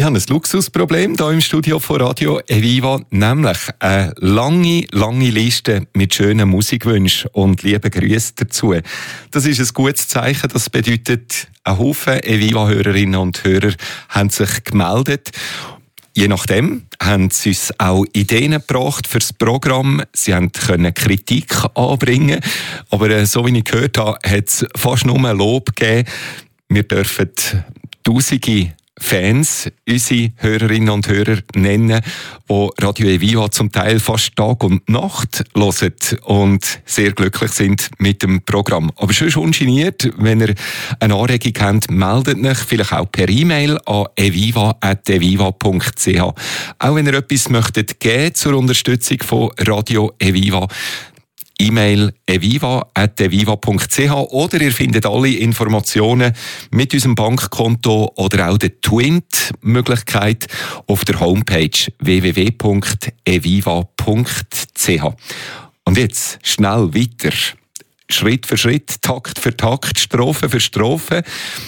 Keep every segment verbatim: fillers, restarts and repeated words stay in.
habe ein Luxusproblem hier im Studio von Radio Eviva, nämlich eine lange, lange Liste mit schönen Musikwünschen und lieben Grüßen dazu. Das ist ein gutes Zeichen. Das bedeutet, ein Haufen Eviva-Hörerinnen und Hörer haben sich gemeldet. Je nachdem haben sie uns auch Ideen gebracht für das Programm. Sie haben können Kritik anbringen, aber äh, so wie ich gehört habe, hat es fast nur Lob gegeben. Wir dürfen tausende Fans, unsere Hörerinnen und Hörer nennen, die Radio Eviva zum Teil fast Tag und Nacht hören und sehr glücklich sind mit dem Programm. Aber schon ungeniert, wenn ihr eine Anregung habt, meldet euch vielleicht auch per E-Mail an eviva at eviva punkt c h. Auch wenn ihr etwas möchtet geben zur Unterstützung von Radio Eviva, E-Mail eviva at eviva punkt c h oder ihr findet alle Informationen mit unserem Bankkonto oder auch der Twint-Möglichkeit auf der Homepage w w w punkt eviva punkt c h. Und jetzt schnell weiter. Schritt für Schritt, Takt für Takt, Strophe für Strophe.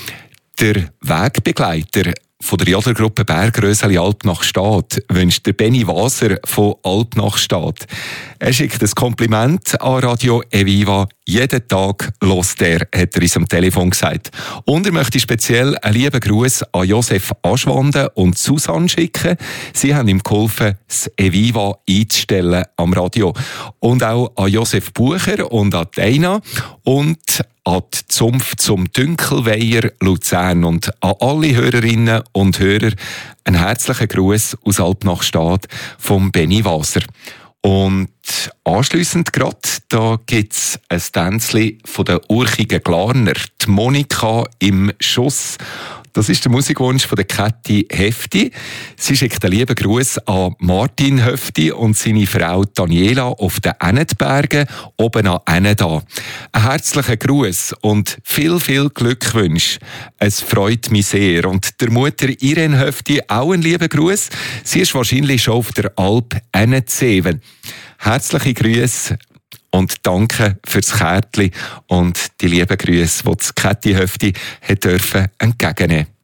Der Wegbegleiter von der Jodlergruppe Bergröseli Alp nach Stad wünscht der Benny Waser von Alp nach Stad. Er schickt ein Kompliment an Radio Eviva. Jeden Tag hört er, hat er uns am Telefon gesagt. Und er möchte speziell einen lieben Gruß an Josef Aschwande und Susanne schicken. Sie haben ihm geholfen, das Eviva einzustellen am Radio. Und auch an Josef Bucher und an Deina und an die Zunft zum Dünkelweiher Luzern und an alle Hörerinnen und Hörer einen herzlichen Gruß aus Alp nach Stad vom Benny Waser. Und anschliessend gerade, da gibt's ein Tänzli von den urchigen Glarner, die Monika im Schuss. Das ist der Musikwunsch von der Käthi Hefti. Sie schickt einen lieben Gruß an Martin Hefti und seine Frau Daniela auf den Ennetbergen, oben an Enneda. Ein herzlicher Gruß und viel, viel Glückwünsche. Es freut mich sehr. Und der Mutter Irene Hefti auch einen lieben Gruß. Sie ist wahrscheinlich schon auf der Alp Ennetseven. Herzliche Grüße und danke fürs Kärtchen und die lieben Grüße, die die Käthi Hefti hat dürfen entgegennehmen.